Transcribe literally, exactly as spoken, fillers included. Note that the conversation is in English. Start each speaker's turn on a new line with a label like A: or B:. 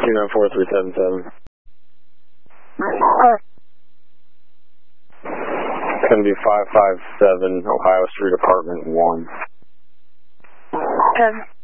A: two nine four three seven seven. It's going to be five five seven Ohio Street, apartment one.
B: Okay.